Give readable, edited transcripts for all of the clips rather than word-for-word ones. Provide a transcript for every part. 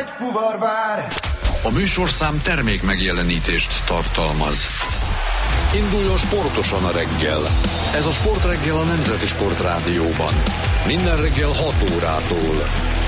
egy fuvarvár. A műsorszám termék megjelenítést tartalmaz. Induljon sportosan a reggel. Ez a Sportreggel a Nemzeti Sportrádióban. Minden reggel 6 órától.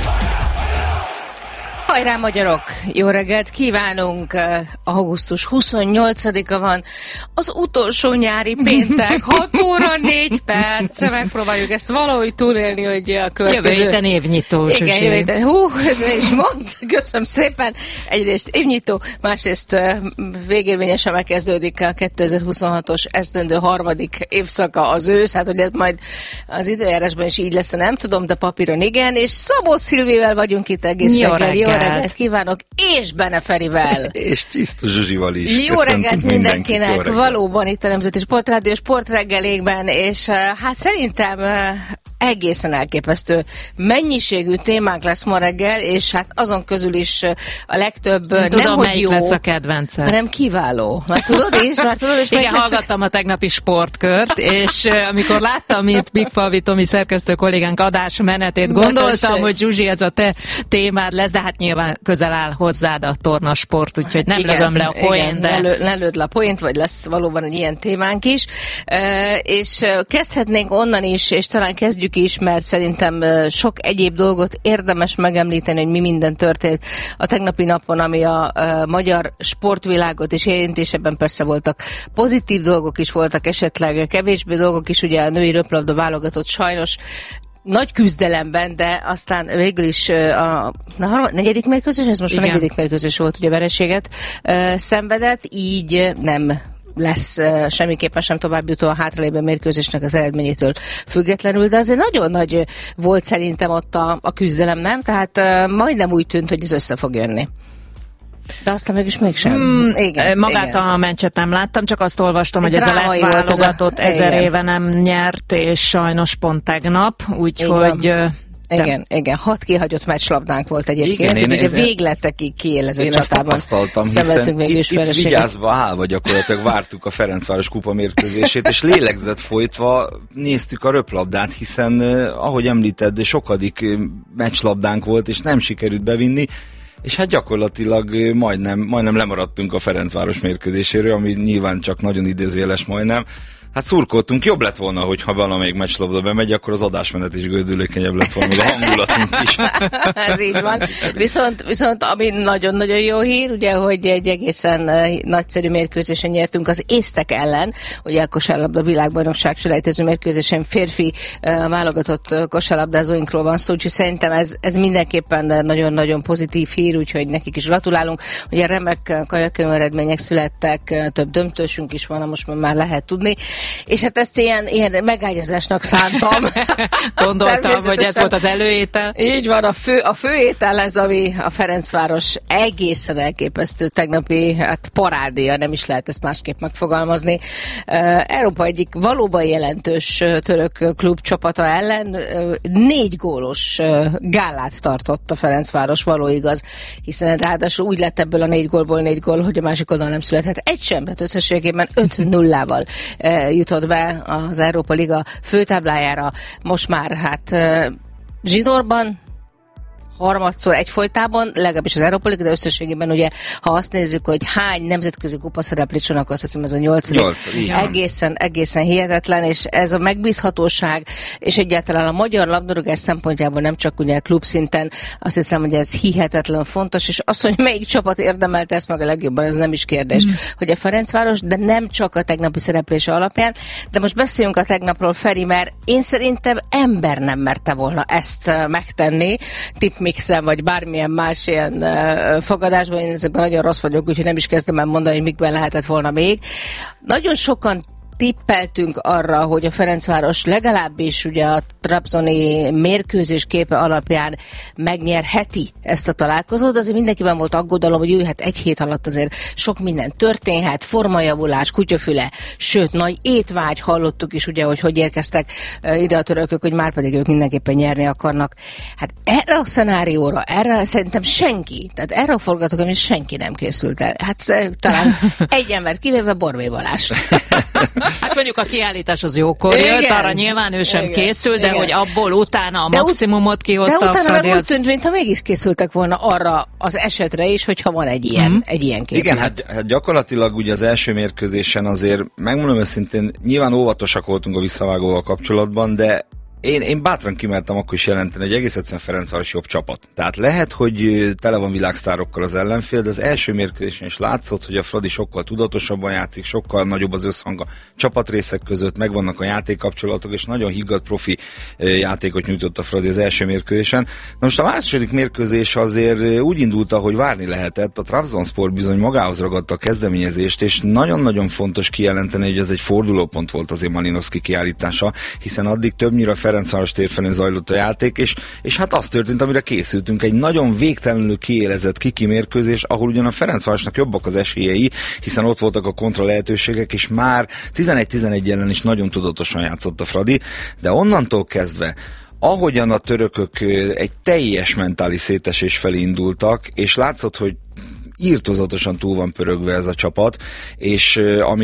Hajrá magyarok! Jó reggelt kívánunk! Augusztus 28-a van, az utolsó nyári péntek, 6 óra 4 perc. Megpróbáljuk ezt valahogy túlélni, hogy a következő... Jövő héten évnyitó. Igen, jövő héten. Hú, és mond, köszönöm szépen. Egyrészt évnyitó, másrészt végérvényesen megkezdődik a 2026-os esztendő harmadik évszaka, az ősz. Hát, hogy ez majd az időjárásban is így lesz, nem tudom, de papíron igen. És Szabó Szilvével vagyunk itt egész reggel. Jó reggelt kívánok, és Bene Ferivel. És Tiszta Zsuzsival is. Jó reggelt mindenkinek, jó reggelt. Valóban itt a Nemzeti Sportrádió Sportreggelékben, és hát szerintem egészen elképesztő mennyiségű témánk lesz ma reggel, és hát azon közül is a legtöbb nem hogy jó, lesz a kedvenced, hanem kiváló. Már tudod is? Igen, hallgattam a tegnapi sportkört, és amikor láttam itt Bigfalvi Tomi szerkesztő kollégánk adásmenetét, gondoltam, hogy Zsuzsi, ez a te témád lesz, de hát nyilván közel áll hozzád a tornasport, úgyhogy nem lövöm le a poént. Ne lőd le a poént, vagy lesz valóban egy ilyen témánk is. És kezdhetnénk onnan is, és talán kezdjük is, mert szerintem sok egyéb dolgot érdemes megemlíteni, hogy mi minden történt a tegnapi napon, ami a magyar sportvilágot is érint, és ebben persze voltak pozitív dolgok is, voltak esetleg kevésbé dolgok is, ugye a női röplabda válogatott sajnos nagy küzdelemben, de aztán végül is a negyedik mérkőzés, ez most igen. A negyedik mérkőzés volt, ugye vereséget szenvedett, így nem lesz semmiképpen sem továbbjutó a hátralévő mérkőzésnek az eredményétől függetlenül, de azért nagyon nagy volt szerintem ott a küzdelem, nem? Tehát majdnem úgy tűnt, hogy ez össze fog jönni. De aztán mégis mégsem. Igen, magát igen. A meccset nem láttam, csak azt olvastam, hogy ez a lett válogatott 1000 éve nem nyert, és sajnos pont tegnap, úgyhogy... Igen, 6 kihagyott meccslabdánk volt egyébként, ugye végletekig kiélezett csatában szenvedtünk még is vereséget. Itt vigyázva állva gyakorlatilag vártuk a Ferencváros kupa mérkőzését, és lélegzet folytva néztük a röplabdát, hiszen ahogy említed, sokadik meccslabdánk volt, és nem sikerült bevinni, és hát gyakorlatilag majdnem lemaradtunk a Ferencváros mérkőzéséről, ami nyilván csak nagyon idézőjeles majdnem. Hát szurkoltunk, jobb lett volna, hogyha valamelyik meccslabda bemegy, akkor az adásmenet is gördülékenyebb lett volna, még a hangulatunk is. Ez így van. Viszont ami nagyon-nagyon jó hír, ugye, hogy egy egészen nagyszerű mérkőzésen nyertünk az észtek ellen, ugye a kosárlabda világbajnokság selejtező mérkőzésen férfi válogatott kosárlabdázóinkról van szó, úgyhogy szerintem ez mindenképpen nagyon-nagyon pozitív hír, úgyhogy nekik is gratulálunk. Ugye remek kajakkenő eredmények születtek, több döntősünk is van, most már lehet tudni. És hát ezt ilyen megágyazásnak szántam. Gondoltam, hogy ez volt az előétel. Így van, a főétel ez, ami a Ferencváros egészen elképesztő tegnapi parádéja, nem is lehet ezt másképp megfogalmazni. Európa egyik valóban jelentős török klub csapata ellen 4 gólos gálát tartott a Ferencváros, való igaz, hiszen ráadásul úgy lett ebből a 4 gólból 4 gól, hogy a másik oldalon nem született egy sem, mert összességében 5-0-val jutott be az Európa Liga főtáblájára. Most már zsinórban harmadszor egyfolytában, legalábbis az Európa Liga, de összességében ugye, ha azt nézzük, hogy hány nemzetközi kupa szereplést van, akkor azt hiszem ez a 8. Egészen hihetetlen, és ez a megbízhatóság, és egyáltalán a magyar labdarúgás szempontjából nem csak ugye klub szinten, azt hiszem, hogy ez hihetetlen fontos, és az, hogy melyik csapat érdemelte ezt meg a legjobban, ez nem is kérdés, hogy a Ferencváros, de nem csak a tegnapi szereplése alapján, de most beszéljünk a tegnapról, Feri, mert én szerintem ember nem merte volna ezt megtenni, Mixen, vagy bármilyen más ilyen fogadásban, én ezekben nagyon rossz vagyok, úgyhogy nem is kezdem el mondani, hogy mikben lehetett volna még. Nagyon sokan tippeltünk arra, hogy a Ferencváros legalábbis ugye a trabzoni mérkőzés képe alapján megnyerheti ezt a találkozót, azért mindenkiben volt aggodalom, hogy hát egy hét alatt azért sok minden történhet, formajavulás, kutyafüle, sőt, nagy étvágy, hallottuk is ugye, hogy érkeztek ide a törökök, hogy már pedig ők mindenképpen nyerni akarnak. Hát erre a szenárióra, erre szerintem senki, tehát erre a forgatókönyvre senki nem készült el. Hát talán egy embert kivéve Borbély Balást. Hát mondjuk a kiállítás az jókor jött, arra nyilván ő sem készül, de hogy abból utána a maximumot kihozta a Fradi. De utána meg úgy tűnt, mintha mégis készültek volna arra az esetre is, hogyha van egy ilyen képlet. Igen, hát gyakorlatilag ugye az első mérkőzésen azért, megmondom őszintén, nyilván óvatosak voltunk a visszavágóval kapcsolatban, de én bátran kimertem akkor is jelenteni, hogy egész egyszerűen Ferencváros jobb csapat. Tehát lehet, hogy tele van világsztárokkal az ellenfél, de az első mérkőzésen is látszott, hogy a Fradi sokkal tudatosabban játszik, sokkal nagyobb az összhang a csapatrészek között, megvannak a játékkapcsolatok, és nagyon higgadt profi játékot nyújtott a Fradi az első mérkőzésen. Na most a második mérkőzés azért úgy indult, ahogy várni lehetett. A Trabzonspor bizony magához ragadta a kezdeményezést, és nagyon-nagyon fontos kijelenteni, hogy ez egy fordulópont volt azért Malinovszky kiállítása, hiszen addig többnyire Ferencváros térfelén zajlott a játék, és hát az történt, amire készültünk, egy nagyon végtelenül kiélezett kiki mérkőzés, ahol ugyan a Ferencvárosnak jobbak az esélyei, hiszen ott voltak a kontra lehetőségek, és már 11-11 ellen is nagyon tudatosan játszott a Fradi, de onnantól kezdve ahogyan a törökök egy teljes mentális szétesés felé indultak, és látszott, hogy írtózatosan túl van pörögve ez a csapat, és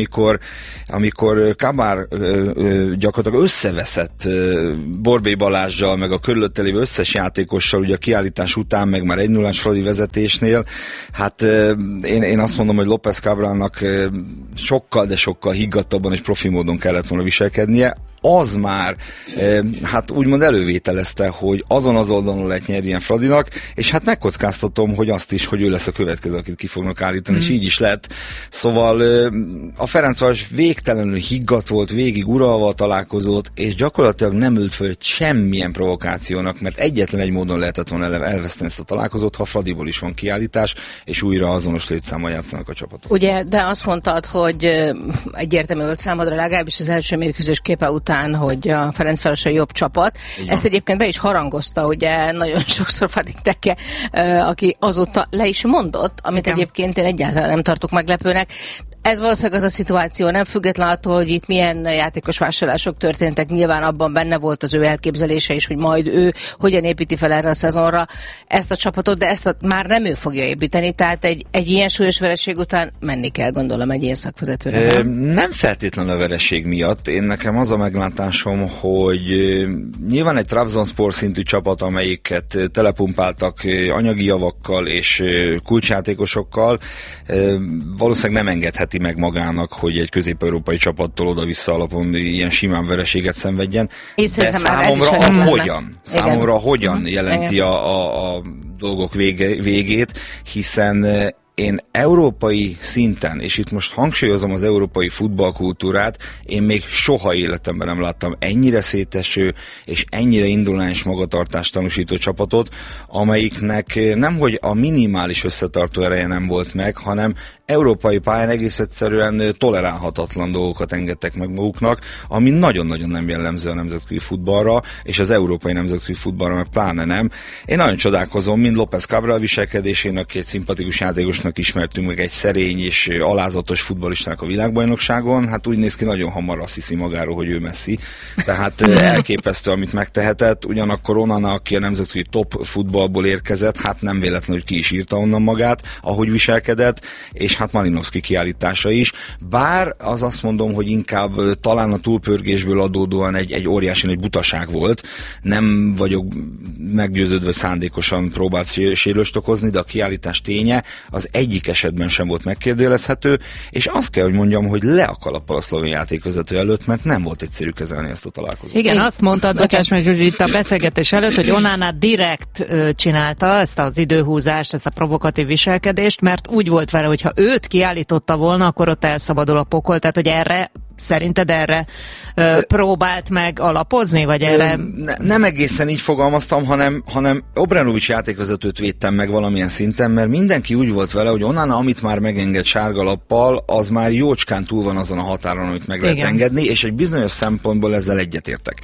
amikor Kabár gyakorlatilag összeveszett Borbély Balázssal, meg a körülötte lévő összes játékossal, ugye a kiállítás után, meg már 1-0-ás Fradi vezetésnél, hát én azt mondom, hogy López Cabrának sokkal, de sokkal higgadtabban és profi módon kellett volna viselkednie. Az már, hát úgymond elővételezte, hogy azon az oldalon lehet nyerni ilyen Fradinak, és hát megkockáztatom, hogy azt is, hogy ő lesz a következő, akit ki fognak állítani, és így is lett. Szóval a Ferencváros végtelenül higgadt volt, végig uralva a találkozót, és gyakorlatilag nem ült föl semmilyen provokációnak, mert egyetlen egy módon lehetett volna elveszteni ezt a találkozót, ha Fradiból is van kiállítás, és újra azonos létszámmal játszanak a csapatok. Ugye, de azt mondtad, hogy egyértelmű volt számodra legalábbis az első mérkőzés képe után, hogy a Ferencváros a jobb csapat. Ezt egyébként be is harangozta, ugye nagyon sokszor Fadik Teke, aki azóta le is mondott, amit egyébként én egyáltalán nem tartok meglepőnek. Ez valószínűleg az a szituáció, nem független attól, hogy itt milyen játékos vásárlások történtek, nyilván abban benne volt az ő elképzelése is, hogy majd ő hogyan építi fel erre a szezonra ezt a csapatot, de ezt már nem ő fogja építeni, tehát egy ilyen súlyos vereség után menni kell, gondolom, egy ilyen szakvezetőre. Nem feltétlenül a vereség miatt. Én nekem az a meglátásom, hogy nyilván egy Trabzonspor szintű csapat, amelyiket telepumpáltak anyagi javakkal és kulcsjátékosokkal, valószínűleg nem engedhet meg magának, hogy egy közép-európai csapattól oda-vissza alapon ilyen simán vereséget szenvedjen. De számomra hogyan jelenti a dolgok végét, hiszen én európai szinten, és itt most hangsúlyozom az európai futballkultúrát, én még soha életemben nem láttam ennyire széteső és ennyire indulányos magatartást tanúsító csapatot, amelyiknek nemhogy a minimális összetartó ereje nem volt meg, hanem európai pályán egész egyszerűen tolerálhatatlan dolgokat engedtek meg maguknak, ami nagyon-nagyon nem jellemző a nemzetközi futballra, és az európai nemzetközi futballra meg pláne nem. Én nagyon csodálkozom, mind López Cabral viselkedésének, egy szimpatikus játékosnak ismertünk meg, egy szerény és alázatos futballistának a világbajnokságon, hát úgy néz ki, nagyon hamar azt hiszi magáról, hogy ő Messi. Tehát elképesztő, amit megtehetett, ugyanakkor Onana, aki a nemzetközi top futballból érkezett, hát nem véletlenül, hogy ki is írta onnan magát, ahogy viselkedett, és hát Malinovszky kiállítása is. Bár az azt mondom, hogy inkább talán a túlpörgésből adódóan egy óriási nagy butaság volt. Nem vagyok meggyőződve, hogy szándékosan próbált sérülést okozni, de a kiállítás ténye az egyik esetben sem volt megkérdőjelezhető, és azt kell, hogy mondjam, hogy le a kalappal a szlovén játékvezető előtt, mert nem volt egyszerű kezelni ezt a találkozót. Igen, azt mondtad, bocsáss meg Zsuzsi, itt a beszélgetés előtt, hogy Onana direkt csinálta ezt az időhúzást, ezt a provokatív viselkedést, mert úgy volt vele, hogy ha őt kiállította volna, akkor ott elszabadul a pokol, tehát hogy szerinted erre próbált meg alapozni, vagy erre? Nem egészen így fogalmaztam, hanem Obranović játékvezetőt védtem meg valamilyen szinten, mert mindenki úgy volt vele, hogy Onana, amit már megenged sárgalappal, az már jócskán túl van azon a határon, amit meg lehet engedni, és egy bizonyos szempontból ezzel egyetértek.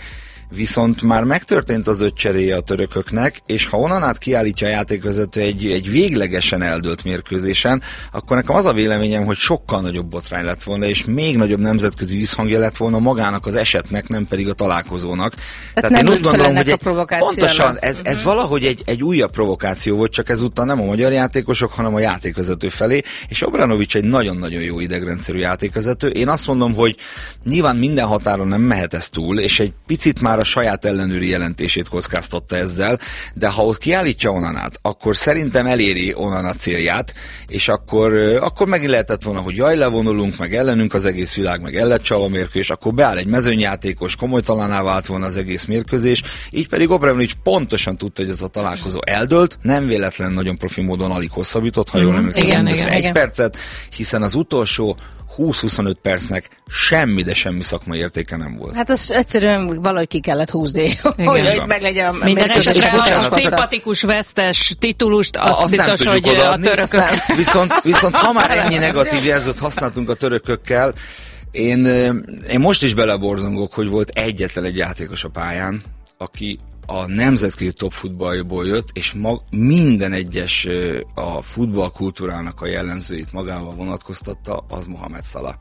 viszont már megtörtént az 5 cseréje a törököknek, és ha onnan át kiállítja a játékvezető egy véglegesen eldőlt mérkőzésen, akkor nekem az a véleményem, hogy sokkal nagyobb botrány lett volna, és még nagyobb nemzetközi visszhangja lett volna magának az esetnek, nem pedig a találkozónak. Tehát én úgy gondolom, hogy pontosan ez valahogy egy újabb provokáció volt, csak ezúttal nem a magyar játékosok, hanem a játékvezető felé, és Obranović egy nagyon-nagyon jó idegrendszerű játékvezető. Én azt mondom, hogy nyilván minden határon nem mehet ez túl, és egy picit már a saját ellenőri jelentését kockáztatta ezzel, de ha ott kiállítja Onanát, akkor szerintem eléri Onana célját, és akkor megint lehetett volna, hogy jaj, levonulunk, meg ellenünk az egész világ, meg elletcsalva mérkőzés, akkor beáll egy mezőnyjátékos, komolytalaná vált volna az egész mérkőzés, így pedig Obranović pontosan tudta, hogy ez a találkozó eldőlt, nem véletlen nagyon profi módon alig hosszabbított, ha jól emlékszem, egy percet, hiszen az utolsó 20-25 percnek semmi, de semmi szakmai értéke nem volt. Hát az egyszerűen valahogy ki kellett húzni, hogy meglegyen a minden esetre a szimpatikus vesztes titulust, azt biztos, hogy a törökök. Viszont ha már ennyi negatív jelzőt használtunk a törökökkel, én most is beleborzongok, hogy volt egyetlen egy játékos a pályán, aki a nemzetközi top futballból jött, és minden egyes a futballkultúrának a jellemzőit magával vonatkoztatta, az Mohamed Salah.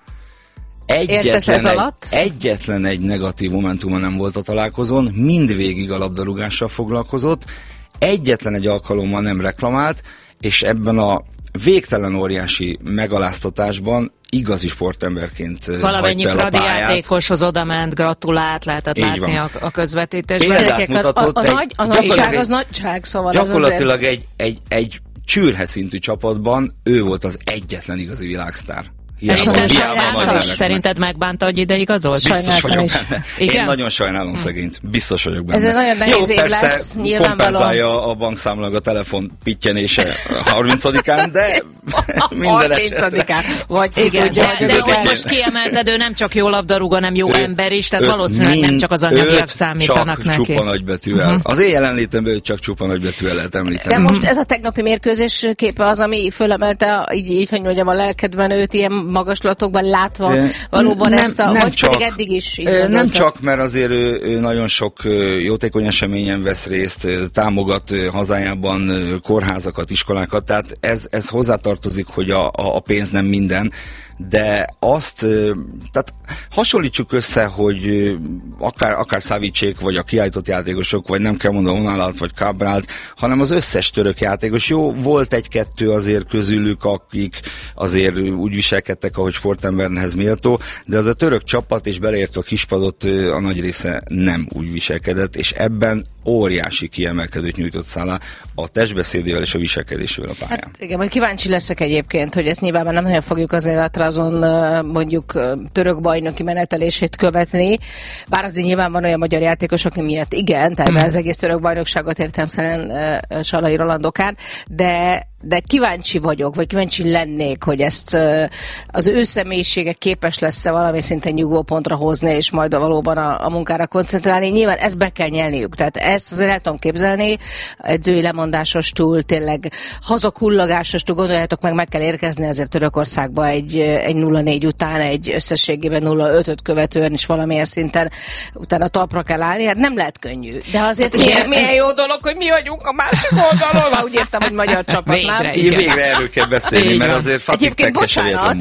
Egyetlen egy negatív momentuma nem volt a találkozón, mindvégig a labdarúgással foglalkozott, egyetlen egy alkalommal nem reklamált, és ebben a végtelen óriási megaláztatásban igazi sportemberként valamennyi Fradi játékoshoz odament, gratulált, lehetett látni a közvetítésben. A nagyság az nagyság, szóval gyakorlatilag egy csürhe szintű csapatban ő volt az egyetlen igazi világsztár. Szerinted megbánta, hogy ide igazolt? Biztos vagyok benne. Én nagyon sajnálom szegényt. Biztos vagyok benne. Ez egy nagyon nehéz év lesz, nyilvánvalóan. Kompenzálja a bankszámlának a telefon pittyenése 30-án, de minden esetben. 30-án. Vagy igen, de most kiemelted, ő nem csak jó labdarúgó, hanem jó ember is, tehát valószínűleg nem csak az anyagiak számítanak neki. Csak csupa nagybetűvel. Az én jelenlétemben őt csak csupa nagybetűvel lehet említeni. De most ez a tegnapi mérkőzés képe az, ami fölemelte, így hogy mondjam, a lelkedben őt ilyen magaslatokban látva valóban ezt a... Vagy csak, pedig eddig is nem csak, mert azért ő nagyon sok jótékony eseményen vesz részt, támogat hazájában kórházakat, iskolákat, tehát ez hozzátartozik, hogy a pénz nem minden, de tehát hasonlítsuk össze, hogy akár Savicsék, vagy a kiállított játékosok, vagy nem kell mondani Onanált, vagy Cabrált, hanem az összes török játékos. Jó, volt egy-kettő azért közülük, akik azért úgy viselkedtek, ahogy sportemberhez méltó, de az a török csapat, és beleértve a kispadot, a nagy része nem úgy viselkedett, és ebben óriási kiemelkedőt nyújtott Salah a testbeszédével és a viselkedésével a pályán. Hát igen, majd kíváncsi leszek egyébként, hogy ezt nyilván nem nagyon fogjuk azért a Trabzon mondjuk török bajnoki menetelését követni, bár azért nyilván van olyan magyar játékosok, miatt igen, tehát az egész török bajnokságot értelemszerűen Salai Rolandokán, de kíváncsi vagyok, vagy kíváncsi lennék, hogy ezt az ő személyisége képes lesz-e valami szinten nyugvópontra hozni, és majd valóban a munkára koncentrálni. Nyilván ezt be kell nyelniük, tehát ezt azért el tudom képzelni, edzői lemondásostól, tényleg hazakullagásostól, gondoljátok meg kell érkezni azért Törökországba egy 0-4 után, egy összességében 0-5-öt követően is valamilyen szinten utána talpra kell állni, hát nem lehet könnyű. De azért milyen jó dolog, hogy mi vagyunk a másik oldalon, ha úgy értem, hogy magyar csapat. Végre erről kell beszélni, mert azért egyébként bocsánat,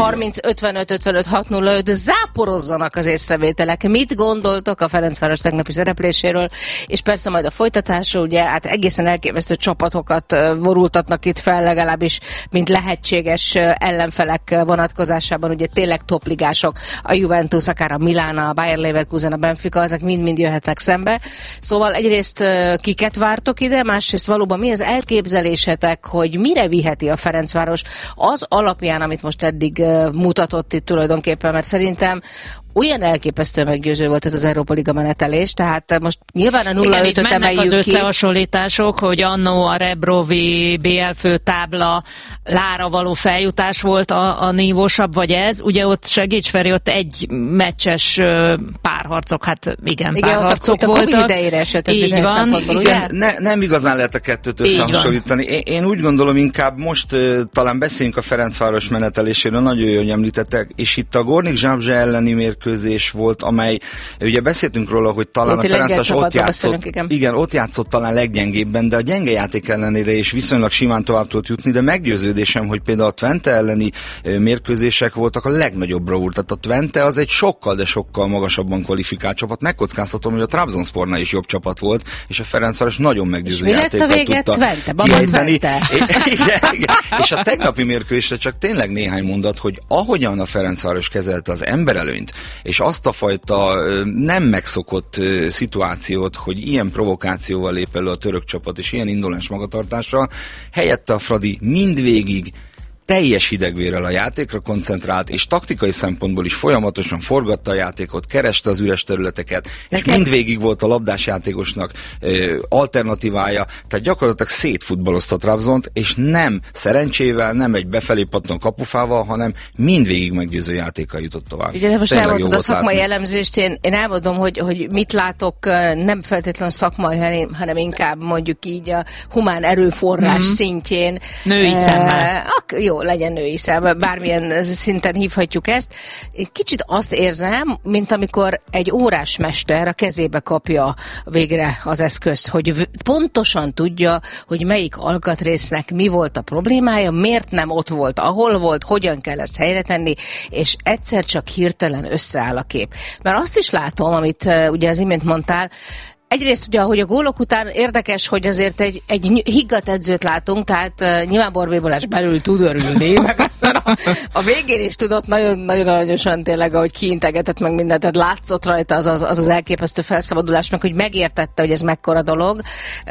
0-30-55-55-6-0-5 záporozzanak az észrevételek. Mit gondoltok a Ferencváros tegnapi szerepléséről, és persze majd a folytatásról, ugye, hát egészen elképesztő csapatokat vorultatnak itt fel, legalábbis, mint lehetséges ellenfelek vonatkozásában, ugye tényleg topligások, a Juventus, akár a Milán, a Bayer Leverkusen, a Benfica, ezek mind-mind jöhetnek szembe. Szóval egyrészt kiket vártok ide, másrészt valóban mi az elképzelésetek, hogy mire viheti a Ferencváros az alapján, amit most eddig mutatott itt tulajdonképpen, mert szerintem olyan elképesztő meggyőző volt ez az Európa Liga menetelés, tehát most nyilván a 0-5-öt emeljük az összehasonlítások, hogy annó a Rebrovi BL főtábla lára való feljutás volt a nívósabb, vagy ez? Ugye ott segíts Feri, ott egy meccses párharcok, hát igen párharcok voltak. A Covid idejére esett ez bizonyos szempontból, ugye? Nem igazán lehet a kettőt összehasonlítani. Én úgy gondolom, inkább most talán beszéljünk a Ferencváros meneteléséről, nagyon jól említettek, és itt a Gornik Zabrze elleni mérkőzés volt, amely, ugye beszéltünk róla, hogy talán a Ferencváros ott játszott talán leggyengébben, de a gyenge játék ellenére is viszonylag simán tovább tudott jutni, de meggyőződésem, hogy például a Twente elleni mérkőzések voltak a legnagyobb bravúr. Tehát a Twente az egy sokkal, de sokkal magasabban kvalifikált csapat. Megkockáztatom, hogy a Trabzonspornál is jobb csapat volt, és a Ferencváros nagyon meggyőző játékkal tudta kiejteni. És a tegnapi mérkőzésre csak tényleg néhány mondat, hogy ahogyan a Ferencváros kezelte az emberelőnyt, és azt a fajta nem megszokott szituációt, hogy ilyen provokációval lép elő a török csapat, és ilyen indolens magatartással, helyette a Fradi mindvégig teljes hidegvérrel a játékra koncentrált, és taktikai szempontból is folyamatosan forgatta a játékot, kereste az üres területeket, és mindvégig volt a labdás játékosnak alternatívája, tehát gyakorlatilag szétfutballozta Trabzont, és nem szerencsével, nem egy befelé pattanó kapufával, hanem mindvégig meggyőző játékkal jutott tovább. Ugye, de most elmondod a szakmai elemzést, én elmondom, hogy mit látok, nem feltétlenül szakmai, hanem inkább mondjuk így a humán erőforrás szintjén. Női szemmel. Jó, legyen női szem, bármilyen szinten hívhatjuk ezt. Kicsit azt érzem, mint amikor egy órásmester a kezébe kapja végre az eszközt, hogy pontosan tudja, hogy melyik alkatrésznek mi volt a problémája, miért nem ott volt, ahol volt, hogyan kell ezt helyre tenni, és egyszer csak hirtelen összeáll a kép. Mert azt is látom, amit ugye az imént mondtál, egyrészt ugye, ahogy a gólok után érdekes, hogy azért egy higgadt edzőt látunk, tehát nyilván Borbély Balázs belül tud örülni, meg aztán a végén is tudott nagyon aranyosan tényleg, ahogy kiintegetett meg mindent, tehát látszott rajta az elképesztő felszabadulás, meg hogy megértette, hogy ez mekkora dolog,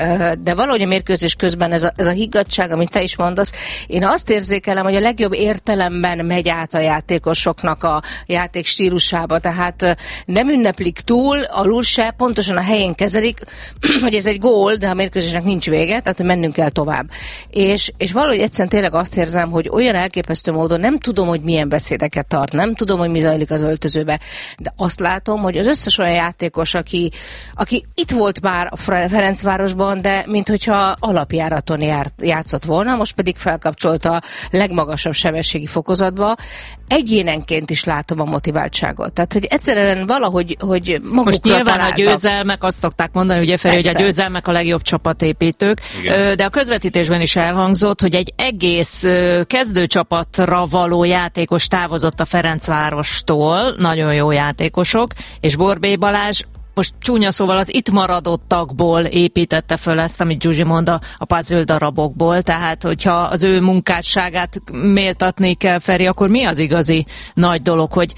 de valahogy a mérkőzés közben ez a higgadtság, amit te is mondasz, én azt érzékelem, hogy a legjobb értelemben megy át a játékosoknak a játék stílusába, tehát nem ünneplik túl, alul se, pontosan a helyén kezelik, hogy ez egy gól, de a mérkőzésnek nincs vége, tehát hogy mennünk kell tovább. És valahogy egyszerűen tényleg azt érzem, hogy olyan elképesztő módon nem tudom, hogy milyen beszédeket tart, nem tudom, hogy mi zajlik az öltözőbe, de azt látom, hogy az összes olyan játékos, aki itt volt már a Ferencvárosban, de minthogyha alapjáraton játszott volna, most pedig felkapcsolta a legmagasabb sebességi fokozatba, egyénenként is látom a motiváltságot. Tehát, hogy egyszerűen valahogy magukra most nyilván találtak. A győzelmek, azt szokták mondani, ugye Feri, hogy a győzelmek a legjobb csapatépítők, de a közvetítésben is elhangzott, hogy egy egész kezdőcsapatra való játékos távozott a Ferencvárostól, nagyon jó játékosok, és Borbély Balázs most csúnya szóval az itt maradottakból építette föl ezt, amit Zsuzsi mond, a puzzle darabokból, tehát hogyha az ő munkásságát méltatni kell, Feri, akkor mi az igazi nagy dolog, hogy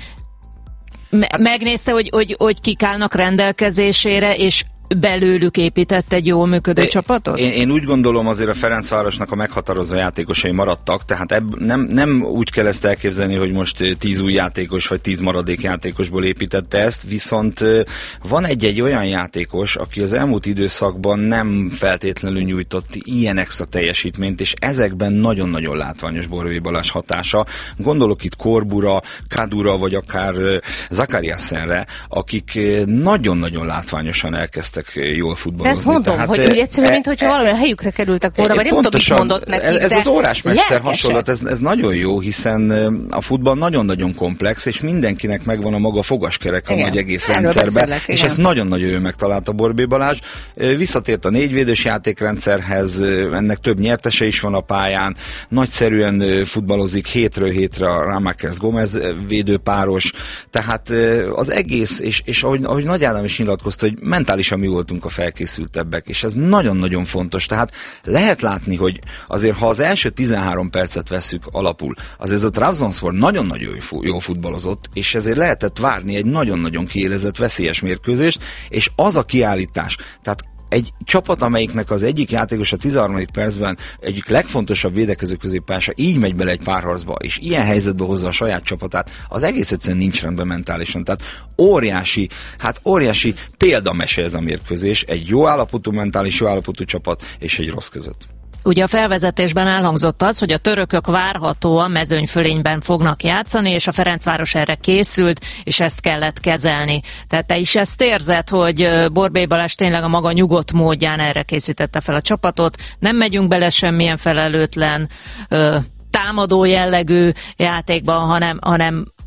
megnézte, hogy kik állnak rendelkezésére, és belőlük épített egy jól működő csapatot? Én úgy gondolom, azért a Ferencvárosnak a meghatározó játékosai maradtak, tehát nem úgy kell ezt elképzelni, hogy most 10 új játékos vagy 10 maradék játékosból építette ezt, viszont van egy olyan játékos, aki az elmúlt időszakban nem feltétlenül nyújtott ilyen extra teljesítményt, és ezekben nagyon-nagyon látványos Borbély Balázs hatása. Gondolok itt Korbura, Kadura, vagy akár Zakariassenre, akik nagyon-nagyon látványosan elkezdtek jól futballozni. Ezt mondom, tehát, hogy egyszerűen, mintha valami a helyükre kerültek volna, vagy nem tudom, mit mondott nekik, ez az órásmester hasonlat, ez nagyon jó, hiszen a futball nagyon-nagyon komplex, és mindenkinek megvan a maga fogaskerek a nagy egész rendszerben, és ezt nagyon-nagyon jól megtalálta Borbély Balázs. Visszatért a négyvédős játékrendszerhez, ennek több nyertese is van a pályán, nagyszerűen futballozik hétről hétre a Rámákers-Gomez védőpáros, tehát az egész, és ahogy Nagy Ádám is nyilatkozta, hogy mentálisan mi voltunk a felkészültebbek, és ez nagyon-nagyon fontos. Tehát lehet látni, hogy azért, ha az első 13 percet vesszük alapul, azért a Trabzonspor nagyon-nagyon jó futballozott, és ezért lehetett várni egy nagyon-nagyon kiélezett, veszélyes mérkőzést, és az a kiállítás, tehát egy csapat, amelyiknek az egyik játékos a 13. percben egyik legfontosabb védekező középpályása így megy bele egy párharcba, és ilyen helyzetbe hozza a saját csapatát, az egész egyszerűen nincs rendben mentálisan. Tehát óriási példamese ez a mérkőzés, egy jó állapotú mentális, jó állapotú csapat és egy rossz között. Ugye a felvezetésben elhangzott az, hogy a törökök várhatóan mezőnyfölényben fognak játszani, és a Ferencváros erre készült, és ezt kellett kezelni. Tehát te is ezt érzed, hogy Borbély Balázs tényleg a maga nyugodt módján erre készítette fel a csapatot, nem megyünk bele semmilyen felelőtlen támadó jellegű játékban, hanem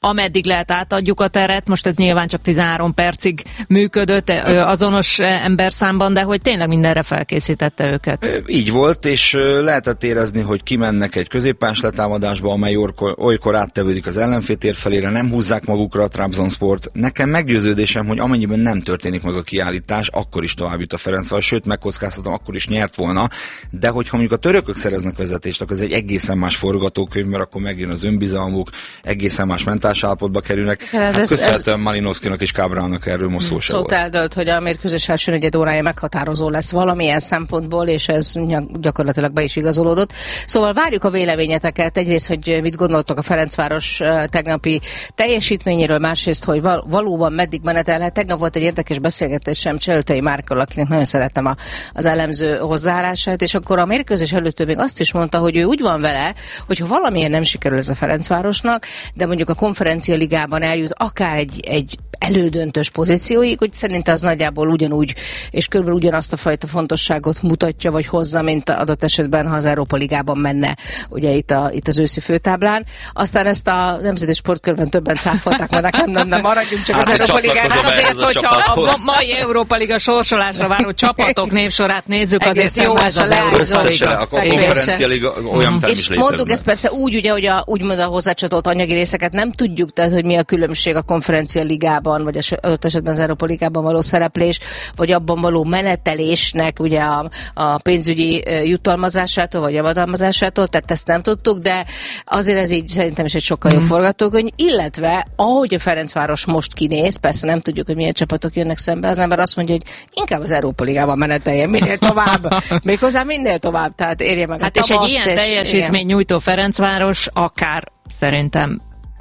ameddig lehet átadjuk a teret, most ez nyilván csak 13 percig működött azonos emberszámban, de hogy tényleg mindenre felkészítette őket. Így volt, és lehetett érezni, hogy kimennek egy középpályás letámadásba, amely olykor áttevődik az ellenfél tér felére, nem húzzák magukra a Trabzonsport. Nekem meggyőződésem, hogy amennyiben nem történik meg a kiállítás, akkor is tovább jut a Ferencváros, sőt megkockáztatom, akkor is nyert volna, de hogyha mondjuk a törökök szereznek vezetést, akkor ez egy egészen más forgatókönyv, mert akkor megjön az önbizalmuk, egészen más mentális állapotba kerülnek. Köszönhetően Malinovszkinak és Kábrának erről most szó se volt. Eldölt, hogy a mérkőzés első negyed órája meghatározó lesz valamilyen szempontból, és ez gyakorlatilag be is igazolódott. Szóval várjuk a véleményeteket. Egyrészt, hogy mit gondoltok a Ferencváros tegnapi teljesítményéről, másrészt, hogy valóban meddig menetelhet. Tegnap volt egy érdekes beszélgetésem Cselőtei Márkkal, akinek nagyon szerettem az elemző hozzáállását, és akkor a mérkőzés előtt még azt is mondta, hogy ő úgy van vele, hogyha valamilyen nem sikerül ez a Ferencvárosnak, de mondjuk a Konferencia Ligában eljut akár egy elődöntős pozícióig, hogy szerinte az nagyjából ugyanúgy, és körülbelül ugyanazt a fajta fontosságot mutatja, vagy hozza, mint adott esetben, ha az Európa Ligában menne, ugye itt az őszi főtáblán. Aztán ezt a Nemzeti Sportkörben többen cáfolták, mert nekem nem maradjunk csak az Európa Ligán. Hát azért, hogyha a mai Európa Liga sorsolásra váró csapatok névsorát nézzük, azért jó ez az Európa Liga. A Konferencia Liga olyan term is létezne. Mondtuk ezt persze úgy, ugye, hogy úgymond a hozzácsatolt anyagi részeket nem tudjuk, tehát hogy mi a különbség a Konferencia Ligában, vagy adott esetben az Európa Ligában való szereplés, vagy abban való menetelésnek ugye a pénzügyi jutalmazásától, vagy javadalmazásától, tehát ezt nem tudtuk, de azért ez így szerintem is egy sokkal jobb forgatókönyv, illetve ahogy a Ferencváros most kinéz, persze nem tudjuk, hogy milyen csapatok jönnek szembe, az ember azt mondja, hogy inkább az Európa Ligában meneteljen minél tovább, méghozzá minél tovább, tehát érje meg hát a tamaszt. És egy ilyen teljesítmény nyújtó Ferencváros akár szerintem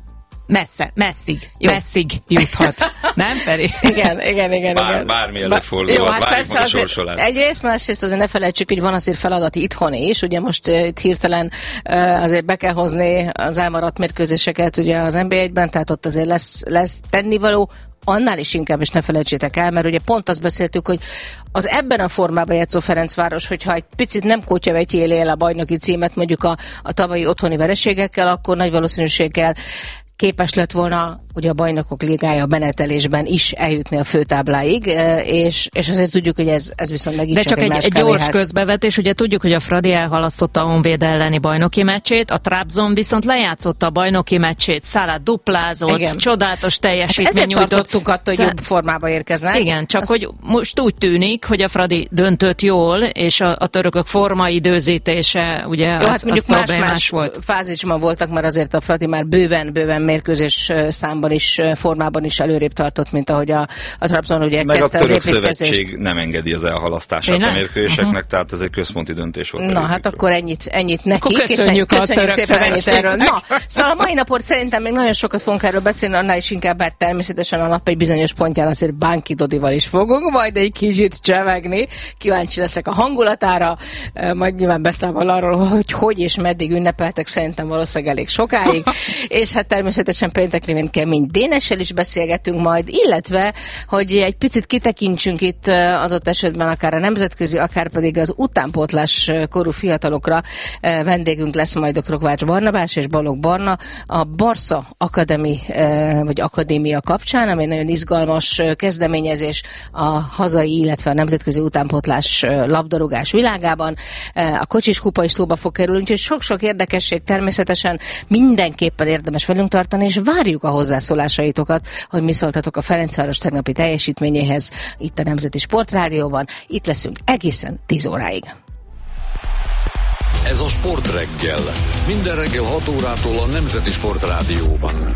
messzig juthat. Nem, Feri? Igen. Bármi előfordulhat, hát várjuk meg a sorsolát. Egyrészt, másrészt azért ne felejtsük, hogy van azért feladat itthon is, ugye most itt hirtelen azért be kell hozni az elmaradt mérkőzéseket ugye az NB1-ben, tehát ott azért lesz tennivaló, annál is inkább, és ne felejtsétek el, mert ugye pont azt beszéltük, hogy az ebben a formában játszó Ferencváros, hogyha egy picit nem kótyavetjél él a bajnoki címet, mondjuk a tavalyi otthoni vereségekkel, akkor nagy valószínűséggel képes lett volna ugye a Bajnokok Ligája menetelésben is eljutni a főtábláig, és azért tudjuk, hogy ez viszont megint de csak egy gyors közbevetés, ugye tudjuk, hogy a Fradi elhalasztotta a Honvéd elleni bajnoki meccsét, a Trabzon viszont lejátszotta a bajnoki meccsét, Salah duplázott, igen. Csodálatos teljesítmény nyújtott. Ezért tartottunk attól, hogy jobb formába érkeznek. Igen, csak hogy most úgy tűnik, hogy a Fradi döntött jól, és a törökök formaidőzítése ugye jó, hát mondjuk más volt. Fázisban voltak, mert azért a Fradi már bőven mérkőzés számban is, formában is előrébb tartott, mint ahogy a Trabzon ugye kezdte az építkezést. Meg a török szövetség nem engedi az elhalasztását a mérkőzéseknek, tehát ez egy központi döntés volt. Na, hát akkor ennyit nekik. Köszönjük szépen ennyit erről. Na, szóval a mai napot szerintem még nagyon sokat fogunk erről beszélni, annál is inkább, mert természetesen a nap egy bizonyos pontján azért Bánki Dodival is fogunk majd egy kicsit csevegni. Kíváncsi leszek a hangulatára, majd nyilván beszámol arról, hogy és meddig ünnepeltek, szerintem valószínűleg elég sokáig, és hát természetesen péntek lévén Kemény Dénessel is beszélgetünk majd, illetve, hogy egy picit kitekintsünk itt adott esetben akár a nemzetközi, akár pedig az utánpótlás korú fiatalokra. Vendégünk lesz majd a Krokvács Barnabás és Balogh Barna a Barca Akadémia kapcsán, ami egy nagyon izgalmas kezdeményezés a hazai, illetve a nemzetközi utánpótlás labdarúgás világában. A Kocsis Kupa is szóba fog kerülni, úgyhogy sok-sok érdekesség természetesen mindenképpen érdemes velünk tartani, és várjuk a hozzászólásaitokat, hogy mi szóltatok a Ferencváros tegnapi teljesítményéhez itt a Nemzeti Sportrádióban. Itt leszünk egészen 10 óráig. Ez a Sportreggel. Minden reggel 6 órától a Nemzeti Sportrádióban.